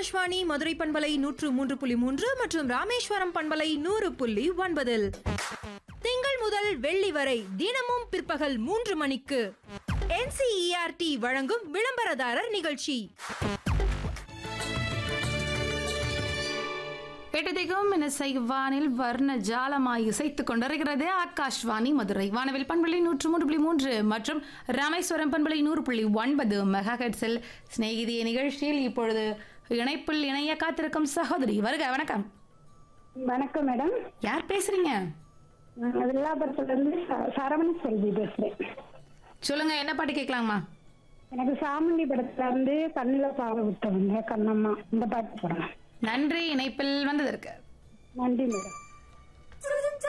ஆகாஷ்வாணி மதுரை பண்பலை 103.3 மற்றும் ராமேஸ்வரம் பண்பலை 100.9 திங்கள் முதல் வெள்ளி வரை தினமும் பிற்பகல் 3 மணிக்கு NCERT வழங்கும் விளம்பரதாரர் நிகழ்ச்சி. எட்டதிகம் வானில் வர்ண ஜாலமாய் இசைத்துக் கொண்டிருக்கிறது ஆகாஷ்வாணி மதுரை வானவில் பண்பலை 103.3 மற்றும் ராமேஸ்வரம் பண்பலை 100.9 மெகாஹெர்ட்ஸில் சிநேகிதிய நிகழ்ச்சியில் இப்பொழுது இணைப்பில் இணைய காத்திருக்கும் சகோதரி வருக. வணக்கம். வணக்கம் மேடம். யார் பேசுறீங்க? வில்லாபுரத்துல இருந்து சரவண செல்வி பேசுறேன். சொல்லுங்க, என்ன பாட்டு கேட்கலாமா? எனக்கு சாமுண்டி படத்துல இருந்து கண்ணுல பாவ விட்டவங்க கண்ணம்மா இந்த பாட்டு போடுறேன். நன்றி இணைப்பில் வந்ததற்கு. நன்றி மேடம்.